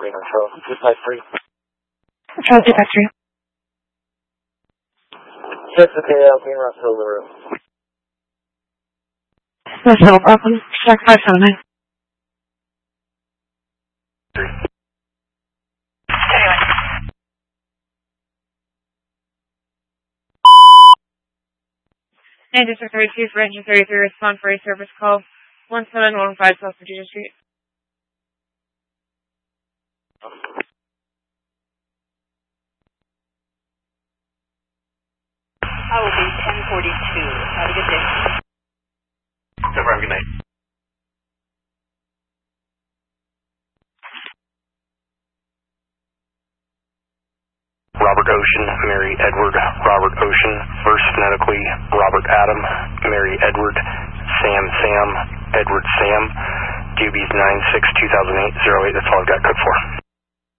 Radar Charles 253. Charles 253. Yes, okay, I'll be in Russell the room. That's no problem. Shark 579. And District 32 for Engine 33, respond for a service call 1715 South Virginia Street. I will be 1042. Have a good day. Have a good night. Robert Ocean, Mary Edward, Robert Ocean, first phonetically, Robert Adam, Mary Edward, Sam, Edward Sam, DB's 96-2008-08, that's all I've got code for.